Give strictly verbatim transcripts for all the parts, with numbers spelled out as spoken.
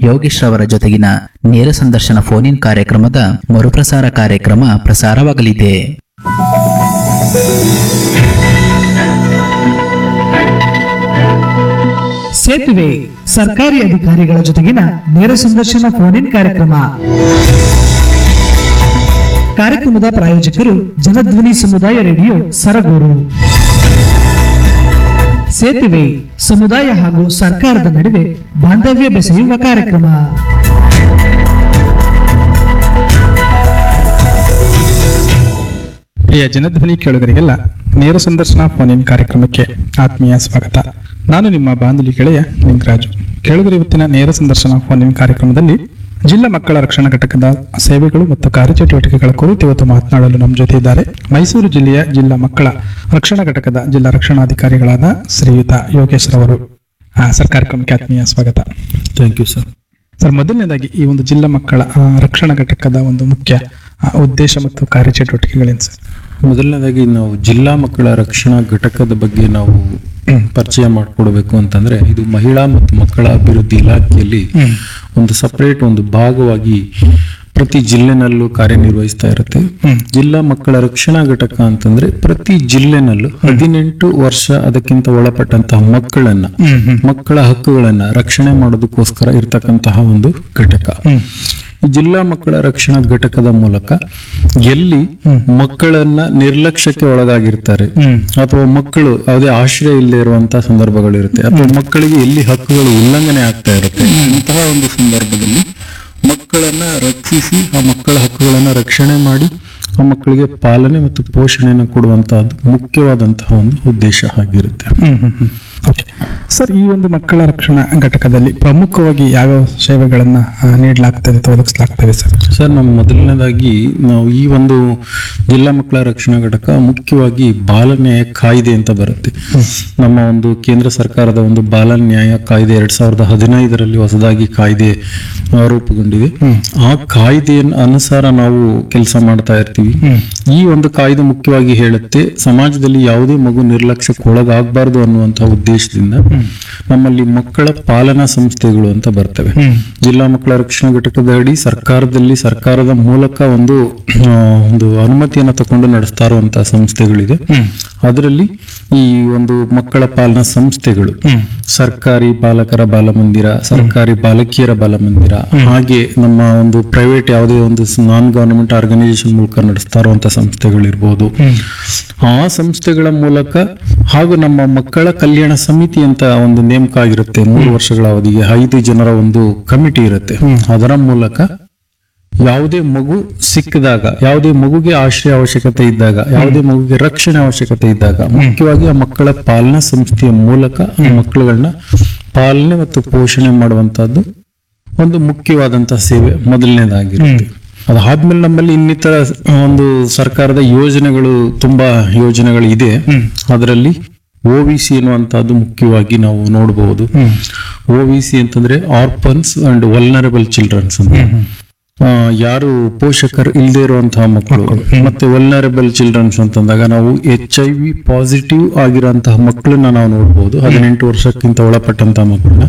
ಯೋಗೇಶ್ ಅವರ ಜೊತೆಗಿನ ನೇರ ಸಂದರ್ಶನ ಫೋನ್ ಇನ್ ಕಾರ್ಯಕ್ರಮದ ಮರುಪ್ರಸಾರ ಕಾರ್ಯಕ್ರಮ ಪ್ರಸಾರವಾಗಲಿದೆ. ಸೇತುವೆ ಸರ್ಕಾರಿ ಅಧಿಕಾರಿಗಳ ಜೊತೆಗಿನ ನೇರ ಸಂದರ್ಶನ ಫೋನ್ ಇನ್ ಕಾರ್ಯಕ್ರಮ. ಕಾರ್ಯಕ್ರಮದ ಪ್ರಾಯೋಜಕರು ಜನಧ್ವನಿ ಸಮುದಾಯ ರೇಡಿಯೋ ಸರಗೂರು. ಸೇತುವೆ ಸಮುದಾಯ ಹಾಗೂ ಸರ್ಕಾರದ ನಡುವೆ ಬಾಂಧವ್ಯ ಬೆಸೆಯುವ ಕಾರ್ಯಕ್ರಮ. ಪ್ರಿಯ ಜನಧ್ವನಿ ಕೇಳುಗರಿಗೆಲ್ಲ ನೇರ ಸಂದರ್ಶನ ಫೋನ್ ಇನ್ ಕಾರ್ಯಕ್ರಮಕ್ಕೆ ಆತ್ಮೀಯ ಸ್ವಾಗತ. ನಾನು ನಿಮ್ಮ ಬಾಂಧವಿ ಗೆಳೆಯ ನಿಂಗರಾಜು. ಕೇಳುಗರ ಇವತ್ತಿನ ನೇರ ಸಂದರ್ಶನ ಫೋನ್ ಇನ್ ಕಾರ್ಯಕ್ರಮದಲ್ಲಿ ಜಿಲ್ಲಾ ಮಕ್ಕಳ ರಕ್ಷಣಾ ಘಟಕದ ಸೇವೆಗಳು ಮತ್ತು ಕಾರ್ಯಚಟುವಟಿಕೆಗಳ ಕುರಿತು ಇವತ್ತು ಮಾತನಾಡಲು ನಮ್ಮ ಜೊತೆ ಇದ್ದಾರೆ ಮೈಸೂರು ಜಿಲ್ಲೆಯ ಜಿಲ್ಲಾ ಮಕ್ಕಳ ರಕ್ಷಣಾ ಘಟಕದ ಜಿಲ್ಲಾ ರಕ್ಷಣಾಧಿಕಾರಿಗಳಾದ ಶ್ರೀಯುತ ಯೋಗೇಶ್ ರವರು. ಸರ್, ಕಾರ್ಯಕ್ರಮಕ್ಕೆ ಆತ್ಮೀಯ ಸ್ವಾಗತ. Thank you sir. ಸರ್, ಮೊದಲನೇದಾಗಿ ಈ ಒಂದು ಜಿಲ್ಲಾ ಮಕ್ಕಳ ರಕ್ಷಣಾ ಘಟಕದ ಒಂದು ಮುಖ್ಯ ಉದ್ದೇಶ ಮತ್ತು ಕಾರ್ಯಚಟುವಟಿಕೆಗಳೇನು ಸರ್? ಮೊದಲನೇದಾಗಿ ನಾವು ಜಿಲ್ಲಾ ಮಕ್ಕಳ ರಕ್ಷಣಾ ಘಟಕದ ಬಗ್ಗೆ ನಾವು ಪರಿಚಯ ಮಾಡಿಕೊಡ್ಬೇಕು ಅಂತಂದ್ರೆ, ಇದು ಮಹಿಳಾ ಮತ್ತು ಮಕ್ಕಳ ಅಭಿವೃದ್ಧಿ ಇಲಾಖೆಯಲ್ಲಿ ಒಂದು ಸಪರೇಟ್ ಒಂದು ಭಾಗವಾಗಿ ಪ್ರತಿ ಜಿಲ್ಲೆನಲ್ಲೂ ಕಾರ್ಯನಿರ್ವಹಿಸ್ತಾ ಇರುತ್ತೆ. ಜಿಲ್ಲಾ ಮಕ್ಕಳ ರಕ್ಷಣಾ ಘಟಕ ಅಂತಂದ್ರೆ ಪ್ರತಿ ಜಿಲ್ಲೆನಲ್ಲೂ ಹದಿನೆಂಟು ವರ್ಷ ಅದಕ್ಕಿಂತ ಒಳಪಟ್ಟಂತಹ ಮಕ್ಕಳನ್ನ ಮಕ್ಕಳ ಹಕ್ಕುಗಳನ್ನ ರಕ್ಷಣೆ ಮಾಡೋದಕ್ಕೋಸ್ಕರ ಇರ್ತಕ್ಕಂತಹ ಒಂದು ಘಟಕ. ಜಿಲ್ಲಾ ಮಕ್ಕಳ ರಕ್ಷಣಾ ಘಟಕದ ಮೂಲಕ ಎಲ್ಲಿ ಮಕ್ಕಳನ್ನ ನಿರ್ಲಕ್ಷ್ಯಕ್ಕೆ ಒಳಗಾಗಿರ್ತಾರೆ ಅಥವಾ ಮಕ್ಕಳು ಯಾವುದೇ ಆಶ್ರಯ ಇಲ್ಲದೆ ಇರುವಂತಹ ಸಂದರ್ಭಗಳಿರುತ್ತೆ ಅಥವಾ ಮಕ್ಕಳಿಗೆ ಎಲ್ಲಿ ಹಕ್ಕುಗಳು ಉಲ್ಲಂಘನೆ ಆಗ್ತಾ ಇರುತ್ತೆ, ಇಂತಹ ಒಂದು ಸಂದರ್ಭದಲ್ಲಿ ಮಕ್ಕಳನ್ನ ರಕ್ಷಿಸಿ ಆ ಮಕ್ಕಳ ಹಕ್ಕುಗಳನ್ನ ರಕ್ಷಣೆ ಮಾಡಿ ಆ ಮಕ್ಕಳಿಗೆ ಪಾಲನೆ ಮತ್ತು ಪೋಷಣೆಯನ್ನು ಕೊಡುವಂತಹದ್ದು ಮುಖ್ಯವಾದಂತಹ ಒಂದು ಉದ್ದೇಶ ಆಗಿರುತ್ತೆ. ಸರ್, ಈ ಒಂದು ಮಕ್ಕಳ ರಕ್ಷಣಾ ಘಟಕದಲ್ಲಿ ಪ್ರಮುಖವಾಗಿ ಯಾವ್ಯಾವ ಸೇವೆಗಳನ್ನ ನೀಡಲಾಗ್ತದೆ ಅಥವಾ ಒದಗಿಸಲಾಗ್ತದೆ ಸರ್? ಸರ್, ನಮ್ಮ ಮೊದಲನೇದಾಗಿ ನಾವು ಈ ಒಂದು ಜಿಲ್ಲಾ ಮಕ್ಕಳ ರಕ್ಷಣಾ ಘಟಕ ಮುಖ್ಯವಾಗಿ ಬಾಲ ನ್ಯಾಯ ಕಾಯ್ದೆ ಅಂತ ಬರುತ್ತೆ. ನಮ್ಮ ಒಂದು ಕೇಂದ್ರ ಸರ್ಕಾರದ ಒಂದು ಬಾಲ ನ್ಯಾಯ ಕಾಯ್ದೆ ಎರಡ್ ಸಾವಿರದ ಹದಿನೈದರಲ್ಲಿ ಹೊಸದಾಗಿ ಕಾಯ್ದೆ ರೂಪುಗೊಂಡಿದೆ. ಆ ಕಾಯ್ದೆಯ ಅನುಸಾರ ನಾವು ಕೆಲಸ ಮಾಡ್ತಾ ಇರ್ತೀವಿ. ಈ ಒಂದು ಕಾಯ್ದೆ ಮುಖ್ಯವಾಗಿ ಹೇಳುತ್ತೆ, ಸಮಾಜದಲ್ಲಿ ಯಾವುದೇ ಮಗು ನಿರ್ಲಕ್ಷ್ಯಕ್ಕೆ ಒಳಗಾಗಬಾರ್ದು ಅನ್ನುವಂತಹ ಉದ್ದೇಶದಿಂದ ನಮ್ಮಲ್ಲಿ ಮಕ್ಕಳ ಪಾಲನಾ ಸಂಸ್ಥೆಗಳು ಅಂತ ಬರ್ತವೆ. ಜಿಲ್ಲಾ ಮಕ್ಕಳ ರಕ್ಷಣಾ ಘಟಕದ ಅಡಿ ಸರ್ಕಾರದಲ್ಲಿ ಸರ್ಕಾರದ ಮೂಲಕ ಒಂದು ಒಂದು ಅನುಮತಿಯನ್ನು ತಗೊಂಡು ನಡೆಸ್ತಾ ಇರುವಂತಹ ಸಂಸ್ಥೆಗಳಿದೆ. ಅದರಲ್ಲಿ ಈ ಒಂದು ಮಕ್ಕಳ ಪಾಲನಾ ಸಂಸ್ಥೆಗಳು ಸರ್ಕಾರಿ ಬಾಲಕರ ಬಾಲಮಂದಿರ, ಸರ್ಕಾರಿ ಬಾಲಕಿಯರ ಬಾಲಮಂದಿರ, ಹಾಗೆ ನಮ್ಮ ಒಂದು ಪ್ರೈವೇಟ್ ಯಾವುದೇ ಒಂದು ನಾನ್ ಗವರ್ನಮೆಂಟ್ ಆರ್ಗನೈಸೇಷನ್ ಮೂಲಕ ನಡೆಸ್ತಾ ಇರುವಂತಹ ಸಂಸ್ಥೆಗಳಿರ್ಬೋದು. ಆ ಸಂಸ್ಥೆಗಳ ಮೂಲಕ ಹಾಗೂ ನಮ್ಮ ಮಕ್ಕಳ ಕಲ್ಯಾಣ ಸಮಿತಿ ಅಂತ ಒಂದು ನೇಮಕ ಆಗಿರುತ್ತೆ. ಮೂರು ವರ್ಷಗಳ ಅವಧಿಗೆ ಐದು ಜನರ ಒಂದು ಕಮಿಟಿ ಇರುತ್ತೆ. ಅದರ ಮೂಲಕ ಯಾವುದೇ ಮಗು ಸಿಕ್ಕಿದಾಗ, ಯಾವುದೇ ಮಗುಗೆ ಆಶ್ರಯ ಅವಶ್ಯಕತೆ ಇದ್ದಾಗ, ಯಾವುದೇ ಮಗುಗೆ ರಕ್ಷಣೆ ಅವಶ್ಯಕತೆ ಇದ್ದಾಗ ಮುಖ್ಯವಾಗಿ ಆ ಮಕ್ಕಳ ಪಾಲನಾ ಸಂಸ್ಥೆಯ ಮೂಲಕ ಆ ಮಕ್ಕಳುಗಳನ್ನ ಪಾಲನೆ ಮತ್ತು ಪೋಷಣೆ ಮಾಡುವಂತಹದ್ದು ಒಂದು ಮುಖ್ಯವಾದಂತಹ ಸೇವೆ ಮೊದಲನೇದಾಗಿರುತ್ತೆ. ಅದಾದ್ಮೇಲೆ ನಮ್ಮಲ್ಲಿ ಇನ್ನಿತರ ಒಂದು ಸರ್ಕಾರದ ಯೋಜನೆಗಳು ತುಂಬಾ ಯೋಜನೆಗಳು ಇದೆ. ಅದರಲ್ಲಿ ಒ ವಿ ಸಿ ಎನ್ನುವಂತಹದ್ದು ಮುಖ್ಯವಾಗಿ ನಾವು ನೋಡಬಹುದು. ಒ ವಿ ಸಿ ಅಂತಂದ್ರೆ ಆರ್ಫನ್ಸ್ ಅಂಡ್ ವಲ್ನರಬಲ್ ಚಿಲ್ಡ್ರನ್ಸ್ ಅಂತ, ಯಾರು ಪೋಷಕರು ಇಲ್ಲದೆ ಇರುವಂತಹ ಮಕ್ಕಳು. ಮತ್ತೆ ವಲ್ನರಬಲ್ ಚಿಲ್ಡ್ರನ್ಸ್ ಅಂತಂದಾಗ ನಾವು ಎಚ್ ಐ ವಿ ಪಾಸಿಟಿವ್ ಆಗಿರುವಂತಹ ಮಕ್ಕಳನ್ನ ನಾವು ನೋಡಬಹುದು. ಹದಿನೆಂಟು ವರ್ಷಕ್ಕಿಂತ ಒಳಪಟ್ಟಂತಹ ಮಕ್ಕಳನ್ನ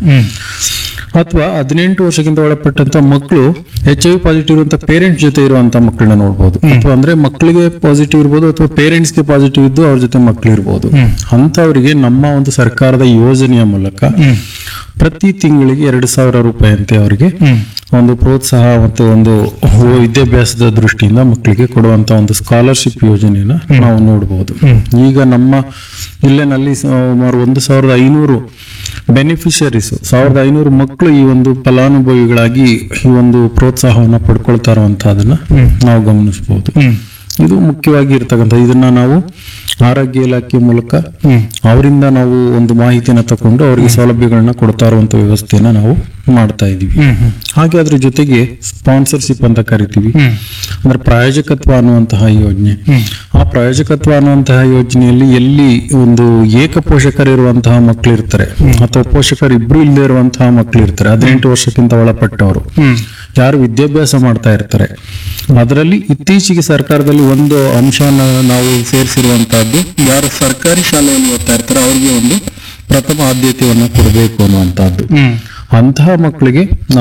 ಅಥವಾ ಹದಿನೆಂಟು ವರ್ಷಕ್ಕಿಂತ ಒಳಪಟ್ಟಂತ ಮಕ್ಕಳು ಎಚ್ ಐ ವಿ ಪಾಸಿಟಿವ್ ಇರುವಂತ ಪೇರೆಂಟ್ಸ್ ಜೊತೆ ಇರುವಂತಹ ಮಕ್ಕಳನ್ನ ನೋಡಬಹುದು. ಅಥವಾ ಅಂದ್ರೆ ಮಕ್ಕಳಿಗೆ ಪಾಸಿಟಿವ್ ಇರ್ಬೋದು ಅಥವಾ ಪೇರೆಂಟ್ಸ್ ಗೆ ಪಾಸಿಟಿವ್ ಇದ್ದು ಅವ್ರ ಜೊತೆ ಮಕ್ಕಳು ಇರ್ಬೋದು. ಅಂತವರಿಗೆ ನಮ್ಮ ಒಂದು ಸರ್ಕಾರದ ಯೋಜನೆಯ ಮೂಲಕ ಪ್ರತಿ ತಿಂಗಳಿಗೆ ಎರಡು ಸಾವಿರ ರೂಪಾಯಿ ಅಂತೆ ಅವರಿಗೆ ಒಂದು ಪ್ರೋತ್ಸಾಹ ಮತ್ತು ಒಂದು ವಿದ್ಯಾಭ್ಯಾಸದ ದೃಷ್ಟಿಯಿಂದ ಮಕ್ಕಳಿಗೆ ಕೊಡುವಂತ ಒಂದು ಸ್ಕಾಲರ್ಶಿಪ್ ಯೋಜನೆಯನ್ನ ನಾವು ನೋಡಬಹುದು. ಈಗ ನಮ್ಮ ಜಿಲ್ಲೆನಲ್ಲಿ ಸುಮಾರು ಒಂದು ಸಾವಿರದ ಐನೂರು ಬೆನಿಫಿಷರೀಸ್, ಸಾವಿರದ ಐನೂರು ಮಕ್ಕಳು ಈ ಒಂದು ಫಲಾನುಭವಿಗಳಾಗಿ ಈ ಒಂದು ಪ್ರೋತ್ಸಾಹವನ್ನ ಪಡ್ಕೊಳ್ತಾ ಇರುವಂತಹದನ್ನ ನಾವು ಗಮನಿಸಬಹುದು. ಇದು ಮುಖ್ಯವಾಗಿ ಇರ್ತಕ್ಕಂಥ, ಇದನ್ನ ನಾವು ಆರೋಗ್ಯ ಇಲಾಖೆ ಮೂಲಕ ಅವರಿಂದ ನಾವು ಒಂದು ಮಾಹಿತಿಯನ್ನ ತಕೊಂಡು ಅವರಿಗೆ ಸೌಲಭ್ಯಗಳನ್ನ ಕೊಡ್ತಾ ಇರುವಂತ ವ್ಯವಸ್ಥೆಯನ್ನ ನಾವು ಮಾಡ್ತಾ ಇದೀವಿ. ಹಾಗೆ ಅದ್ರ ಜೊತೆಗೆ ಸ್ಪಾನ್ಸರ್ಶಿಪ್ ಅಂತ ಕರಿತೀವಿ, ಅಂದ್ರೆ ಪ್ರಾಯೋಜಕತ್ವ ಅನ್ನುವಂತಹ ಯೋಜನೆ. ಆ ಪ್ರಾಯೋಜಕತ್ವ ಅನ್ನುವಂತಹ ಯೋಜನೆಯಲ್ಲಿ ಎಲ್ಲಿ ಒಂದು ಏಕ ಪೋಷಕರಿರುವಂತಹ ಮಕ್ಕಳು ಇರ್ತಾರೆ ಅಥವಾ ಪೋಷಕರು ಇಬ್ರು ಇಲ್ಲದೆ ಇರುವಂತಹ ಮಕ್ಕಳು ಇರ್ತಾರೆ, ಹದಿನೆಂಟು ವರ್ಷಕ್ಕಿಂತ ಒಳಪಟ್ಟವರು ಯಾರು ವಿದ್ಯಾಭ್ಯಾಸ ಮಾಡ್ತಾ ಇರ್ತಾರೆ, ಅದರಲ್ಲಿ ಇತ್ತೀಚೆಗೆ ಸರ್ಕಾರದಲ್ಲಿ ಒಂದು ಅಂಶನ ನಾವು ಸೇರಿಸಿರುವಂತಹದ್ದು, ಯಾರು ಸರ್ಕಾರಿ ಶಾಲೆಯಲ್ಲಿ ಓದ್ತಾ ಇರ್ತಾರೆ ಅವ್ರಿಗೆ ಒಂದು ಪ್ರಥಮ ಆದ್ಯತೆಯನ್ನ ಕೊಡಬೇಕು ಅನ್ನುವಂತಹದ್ದು. ಅಂತಹ ಮಕ್ಕಳಿಗೆ